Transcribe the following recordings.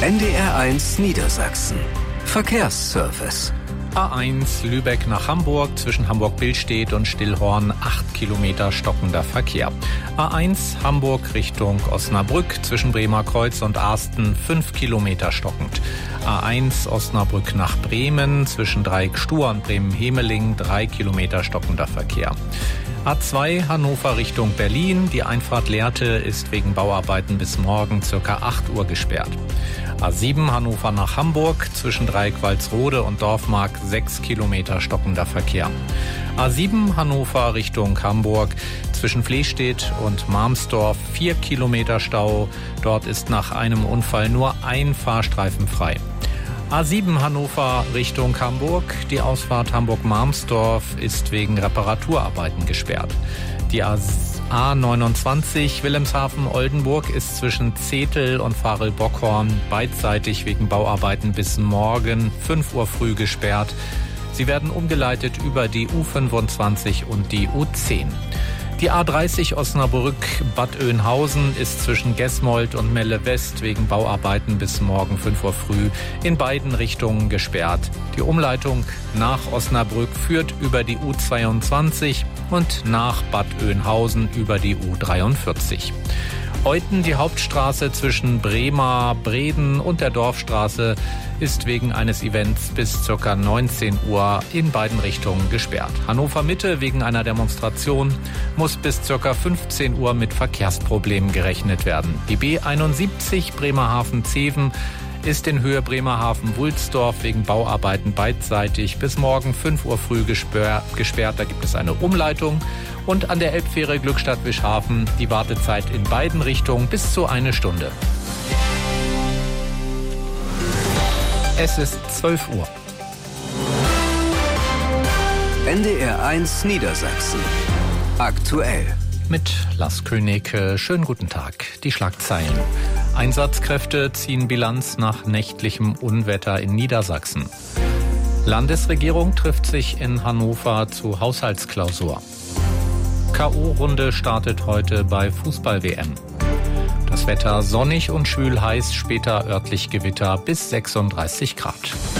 NDR1 Niedersachsen. Verkehrsservice. A1 Lübeck nach Hamburg, zwischen Hamburg-Billstedt und Stillhorn 8 Kilometer stockender Verkehr. A1 Hamburg Richtung Osnabrück, zwischen Bremer Kreuz und Arsten 5 Kilometer stockend. A1 Osnabrück nach Bremen, zwischen Dreieck-Stur und Bremen-Hemeling 3 Kilometer stockender Verkehr. A2 Hannover Richtung Berlin. Die Einfahrt Lehrte ist wegen Bauarbeiten bis morgen ca. 8 Uhr gesperrt. A7 Hannover nach Hamburg, zwischen Dreieck-Walsrode und Dorfmark 6 Kilometer stockender Verkehr. A7 Hannover Richtung Hamburg, zwischen Flehstedt und Marmsdorf 4 Kilometer Stau. Dort ist nach einem Unfall nur ein Fahrstreifen frei. A7 Hannover Richtung Hamburg. Die Ausfahrt Hamburg-Marmsdorf ist wegen Reparaturarbeiten gesperrt. Die A29 Wilhelmshaven-Oldenburg ist zwischen Zetel und Varel-Bockhorn beidseitig wegen Bauarbeiten bis morgen 5 Uhr früh gesperrt. Sie werden umgeleitet über die U25 und die U10. Die A30 Osnabrück-Bad Oeynhausen ist zwischen Gesmold und Melle West wegen Bauarbeiten bis morgen 5 Uhr früh in beiden Richtungen gesperrt. Die Umleitung nach Osnabrück führt über die U22 und nach Bad Oeynhausen über die U43. Euthen, die Hauptstraße zwischen Bremer-Breden und der Dorfstraße, ist wegen eines Events bis ca. 19 Uhr in beiden Richtungen gesperrt. Hannover Mitte wegen einer Demonstration muss bis ca. 15 Uhr mit Verkehrsproblemen gerechnet werden. Die B71 Bremerhaven-Zeven ist in Höhe Bremerhaven-Wulsdorf wegen Bauarbeiten beidseitig bis morgen 5 Uhr früh gesperrt. Da gibt es eine Umleitung. Und an der Elbfähre Glückstadt-Wischhafen die Wartezeit in beiden Richtungen bis zu 1 Stunde. Es ist 12 Uhr. NDR1 Niedersachsen. Aktuell. Mit Lars König, schönen guten Tag. Die Schlagzeilen. Einsatzkräfte ziehen Bilanz nach nächtlichem Unwetter in Niedersachsen. Landesregierung trifft sich in Hannover zu Haushaltsklausur. K.O.-Runde startet heute bei Fußball-WM. Das Wetter sonnig und schwül heiß, später örtlich Gewitter bis 36 Grad.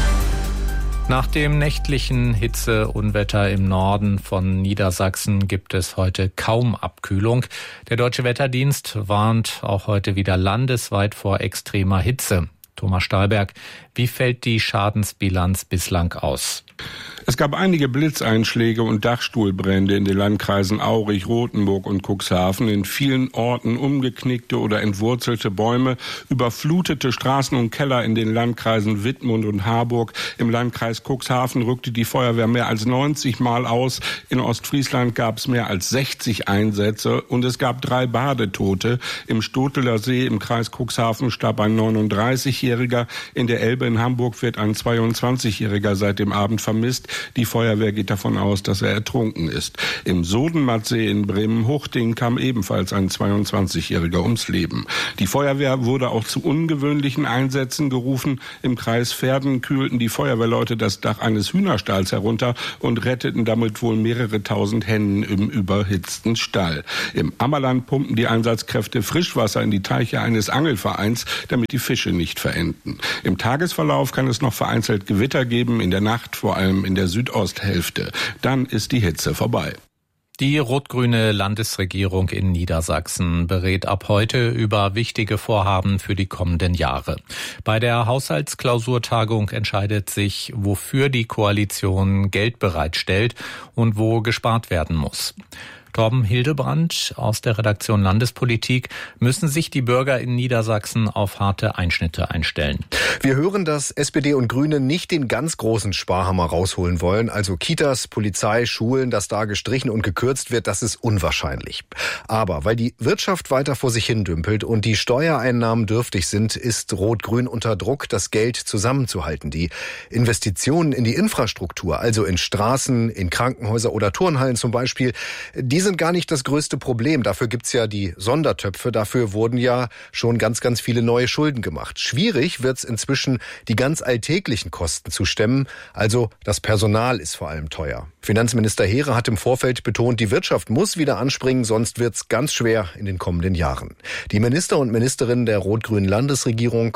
Nach dem nächtlichen Hitzeunwetter im Norden von Niedersachsen gibt es heute kaum Abkühlung. Der Deutsche Wetterdienst warnt auch heute wieder landesweit vor extremer Hitze. Thomas Stahlberg, wie fällt die Schadensbilanz bislang aus? Es gab einige Blitzeinschläge und Dachstuhlbrände in den Landkreisen Aurich, Rothenburg und Cuxhaven. In vielen Orten umgeknickte oder entwurzelte Bäume, überflutete Straßen und Keller in den Landkreisen Wittmund und Harburg. Im Landkreis Cuxhaven rückte die Feuerwehr mehr als 90 Mal aus. In Ostfriesland gab es mehr als 60 Einsätze und es gab 3 Badetote. Im Stoteler See im Kreis Cuxhaven starb ein 39-Jähriger. In der Elbe in Hamburg wird ein 22-Jähriger seit dem Abend vermisst. Die Feuerwehr geht davon aus, dass er ertrunken ist. Im Sodenmattsee in Bremen-Huchting kam ebenfalls ein 22-Jähriger ums Leben. Die Feuerwehr wurde auch zu ungewöhnlichen Einsätzen gerufen. Im Kreis Verden kühlten die Feuerwehrleute das Dach eines Hühnerstalls herunter und retteten damit wohl mehrere tausend Hennen im überhitzten Stall. Im Ammerland pumpen die Einsatzkräfte Frischwasser in die Teiche eines Angelvereins, damit die Fische nicht verenden. Im Tagesverlauf kann es noch vereinzelt Gewitter geben, in der Nacht vor allem in der Südosthälfte. Dann ist die Hitze vorbei. Die rot-grüne Landesregierung in Niedersachsen berät ab heute über wichtige Vorhaben für die kommenden Jahre. Bei der Haushaltsklausurtagung entscheidet sich, wofür die Koalition Geld bereitstellt und wo gespart werden muss. Torben Hildebrand aus der Redaktion Landespolitik. Müssen sich die Bürger in Niedersachsen auf harte Einschnitte einstellen? Wir hören, dass SPD und Grüne nicht den ganz großen Sparhammer rausholen wollen. Also Kitas, Polizei, Schulen, dass da gestrichen und gekürzt wird, das ist unwahrscheinlich. Aber weil die Wirtschaft weiter vor sich hin dümpelt und die Steuereinnahmen dürftig sind, ist Rot-Grün unter Druck, das Geld zusammenzuhalten. Die Investitionen in die Infrastruktur, also in Straßen, in Krankenhäuser oder Turnhallen zum Beispiel, die sind gar nicht das größte Problem. Dafür gibt's ja die Sondertöpfe. Dafür wurden ja schon ganz, ganz viele neue Schulden gemacht. Schwierig wird's inzwischen, die ganz alltäglichen Kosten zu stemmen. Also das Personal ist vor allem teuer. Finanzminister Heere hat im Vorfeld betont, die Wirtschaft muss wieder anspringen, sonst wird's ganz schwer in den kommenden Jahren. Die Minister und Ministerinnen der rot-grünen Landesregierung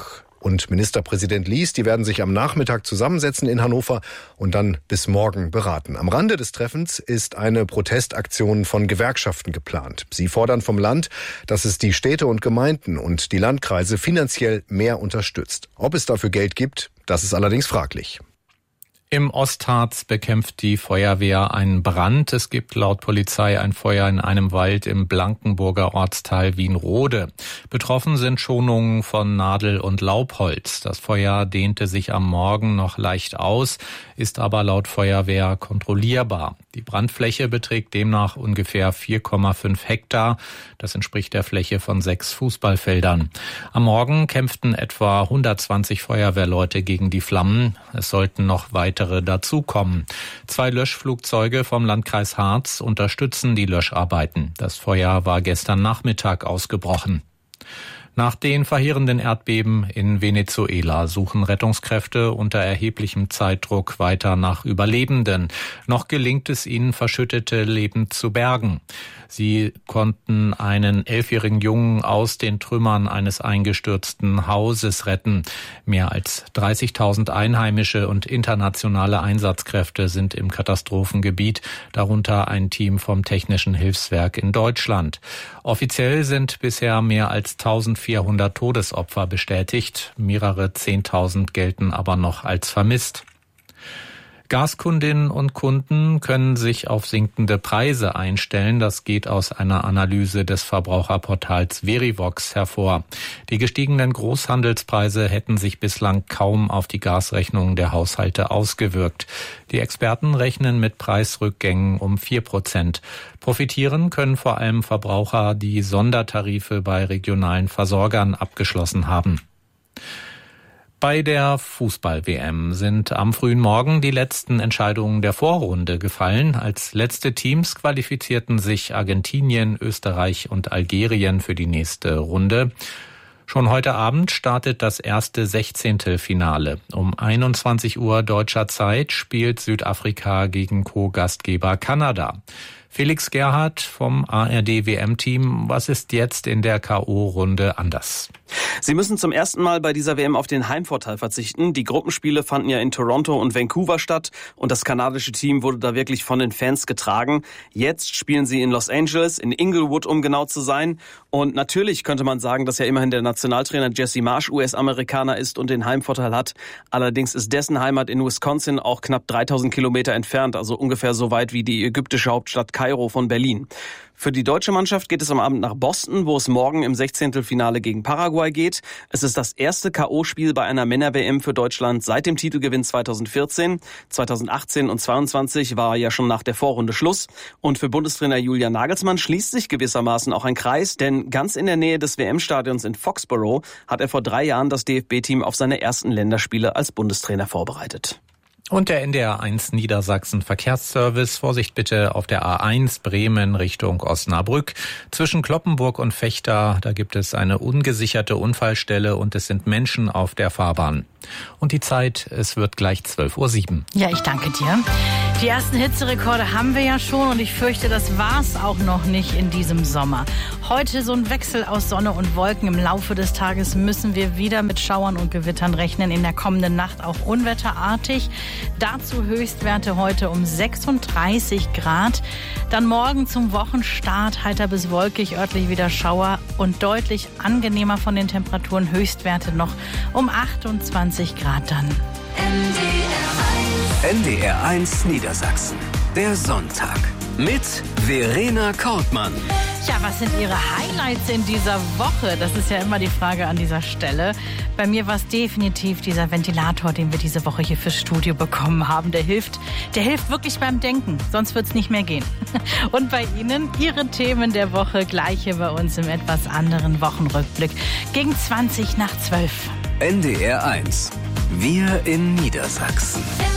und Ministerpräsident Lies, die werden sich am Nachmittag zusammensetzen in Hannover und dann bis morgen beraten. Am Rande des Treffens ist eine Protestaktion von Gewerkschaften geplant. Sie fordern vom Land, dass es die Städte und Gemeinden und die Landkreise finanziell mehr unterstützt. Ob es dafür Geld gibt, das ist allerdings fraglich. Im Ostharz bekämpft die Feuerwehr einen Brand. Es gibt laut Polizei ein Feuer in einem Wald im Blankenburger Ortsteil Wienrode. Betroffen sind Schonungen von Nadel- und Laubholz. Das Feuer dehnte sich am Morgen noch leicht aus, ist aber laut Feuerwehr kontrollierbar. Die Brandfläche beträgt demnach ungefähr 4,5 Hektar. Das entspricht der Fläche von 6 Fußballfeldern. Am Morgen kämpften etwa 120 Feuerwehrleute gegen die Flammen. Es sollten noch weitere dazukommen. 2 Löschflugzeuge vom Landkreis Harz unterstützen die Löscharbeiten. Das Feuer war gestern Nachmittag ausgebrochen. Nach den verheerenden Erdbeben in Venezuela suchen Rettungskräfte unter erheblichem Zeitdruck weiter nach Überlebenden. Noch gelingt es ihnen, verschüttete Leben zu bergen. Sie konnten einen 11-jährigen Jungen aus den Trümmern eines eingestürzten Hauses retten. Mehr als 30.000 Einheimische und internationale Einsatzkräfte sind im Katastrophengebiet, darunter ein Team vom Technischen Hilfswerk in Deutschland. Offiziell sind bisher mehr als 1.400 Todesopfer bestätigt. Mehrere 10.000 gelten aber noch als vermisst. Gaskundinnen und Kunden können sich auf sinkende Preise einstellen. Das geht aus einer Analyse des Verbraucherportals Verivox hervor. Die gestiegenen Großhandelspreise hätten sich bislang kaum auf die Gasrechnungen der Haushalte ausgewirkt. Die Experten rechnen mit Preisrückgängen um 4%. Profitieren können vor allem Verbraucher, die Sondertarife bei regionalen Versorgern abgeschlossen haben. Bei der Fußball-WM sind am frühen Morgen die letzten Entscheidungen der Vorrunde gefallen. Als letzte Teams qualifizierten sich Argentinien, Österreich und Algerien für die nächste Runde. Schon heute Abend startet das erste 16. Finale. Um 21 Uhr deutscher Zeit spielt Südafrika gegen Co-Gastgeber Kanada. Felix Gerhardt vom ARD-WM-Team. Was ist jetzt in der K.O.-Runde anders? Sie müssen zum ersten Mal bei dieser WM auf den Heimvorteil verzichten. Die Gruppenspiele fanden ja in Toronto und Vancouver statt und das kanadische Team wurde da wirklich von den Fans getragen. Jetzt spielen sie in Los Angeles, in Inglewood, um genau zu sein. Und natürlich könnte man sagen, dass ja immerhin der Nationaltrainer Jesse Marsch US-Amerikaner ist und den Heimvorteil hat. Allerdings ist dessen Heimat in Wisconsin auch knapp 3.000 Kilometer entfernt, also ungefähr so weit wie die ägyptische Hauptstadt Kairo von Berlin. Für die deutsche Mannschaft geht es am Abend nach Boston, wo es morgen im 16. Finale gegen Paraguay geht. Es ist das erste K.O.-Spiel bei einer Männer-WM für Deutschland seit dem Titelgewinn 2014. 2018 und 2022 war ja schon nach der Vorrunde Schluss. Und für Bundestrainer Julian Nagelsmann schließt sich gewissermaßen auch ein Kreis, denn ganz in der Nähe des WM-Stadions in Foxborough hat er vor 3 Jahren das DFB-Team auf seine ersten Länderspiele als Bundestrainer vorbereitet. Und der NDR1 Niedersachsen Verkehrsservice. Vorsicht bitte auf der A1 Bremen Richtung Osnabrück. Zwischen Cloppenburg und Vechta, da gibt es eine ungesicherte Unfallstelle und es sind Menschen auf der Fahrbahn. Und die Zeit, es wird gleich 12:07 Uhr. Ja, ich danke dir. Die ersten Hitzerekorde haben wir ja schon und ich fürchte, das war's auch noch nicht in diesem Sommer. Heute so ein Wechsel aus Sonne und Wolken. Im Laufe des Tages müssen wir wieder mit Schauern und Gewittern rechnen. In der kommenden Nacht auch unwetterartig. Dazu Höchstwerte heute um 36 Grad. Dann morgen zum Wochenstart heiter bis wolkig, örtlich wieder Schauer und deutlich angenehmer von den Temperaturen. Höchstwerte noch um 28 Grad dann. NDR1 Niedersachsen. Der Sonntag. Mit Verena Kortmann. Ja, was sind Ihre Highlights in dieser Woche? Das ist ja immer die Frage an dieser Stelle. Bei mir war es definitiv dieser Ventilator, den wir diese Woche hier fürs Studio bekommen haben. Der hilft wirklich beim Denken, sonst wird es nicht mehr gehen. Und bei Ihnen, Ihre Themen der Woche, gleich hier bei uns im etwas anderen Wochenrückblick. Gegen 20 nach 12. NDR1. Wir in Niedersachsen.